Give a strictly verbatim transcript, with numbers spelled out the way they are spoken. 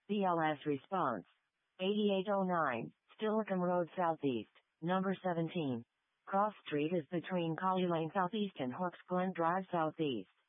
B L S response. eighty-eight oh nine, Steilacoom Road Southeast, number seventeen. Cross Street is between Collie Lane Southeast and Hooks Glen Drive Southeast.